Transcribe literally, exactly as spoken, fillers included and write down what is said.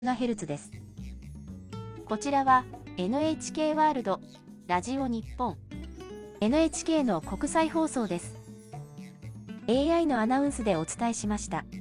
ガヘルツ です。こちらは エヌエイチケー ワールド、ラジオ日本、エヌエイチケー の国際放送です。エーアイ のアナウンスでお伝えしました。